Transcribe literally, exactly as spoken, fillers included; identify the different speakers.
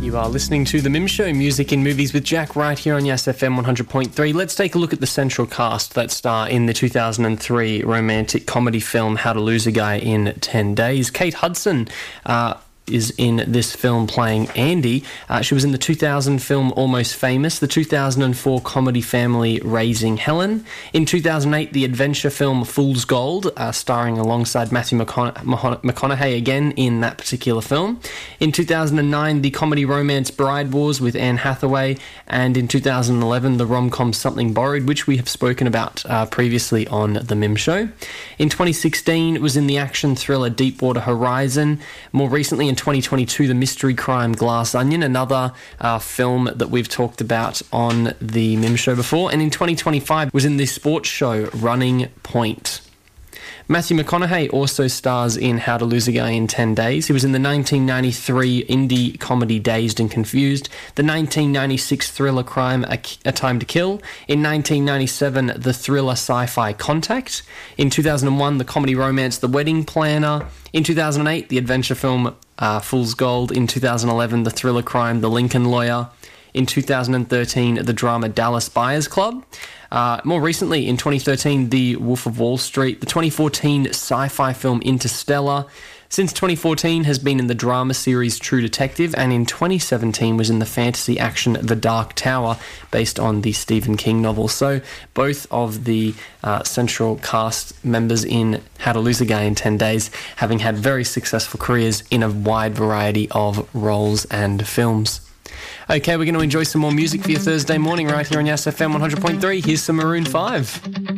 Speaker 1: You are listening to The Mim Show, Music in Movies with Jack, right here on Yes F M one hundred point three. Let's take a look at the central cast that star in the two thousand three romantic comedy film How to Lose a Guy in ten days. Kate Hudson uh, is in this film playing Andy. Uh, she was in the two thousand film Almost Famous, the two thousand four comedy family Raising Helen. In two thousand eight, the adventure film Fool's Gold, uh, starring alongside Matthew McCona- McConaughey again in that particular film. In two thousand nine, the comedy romance Bride Wars with Anne Hathaway. And in two thousand eleven, the rom-com Something Borrowed, which we have spoken about uh, previously on The Mim Show. In twenty sixteen, it was in the action thriller Deepwater Horizon. More recently, in twenty twenty-two, the mystery crime Glass Onion, another uh, film that we've talked about on the Mim Show before. And in twenty twenty-five was in the sports show Running Point. Matthew McConaughey also stars in How to Lose a Guy in ten days. He was in the nineteen ninety-three indie comedy Dazed and Confused, the nineteen ninety-six thriller crime A, a Time to Kill, in nineteen ninety-seven the thriller sci-fi Contact, in two thousand one the comedy romance The Wedding Planner, in two thousand eight the adventure film uh, Fool's Gold, in two thousand eleven the thriller crime The Lincoln Lawyer, in two thousand thirteen the drama Dallas Buyers Club. Uh, more recently, in twenty thirteen, The Wolf of Wall Street, the twenty fourteen sci-fi film Interstellar. Since twenty fourteen, has been in the drama series True Detective, and in twenty seventeen was in the fantasy action The Dark Tower, based on the Stephen King novel. So both of the uh, central cast members in How to Lose a Guy in ten days having had very successful careers in a wide variety of roles and films. Okay, we're going to enjoy some more music for your Thursday morning right here on Yes F M one hundred point three. Here's some Maroon five.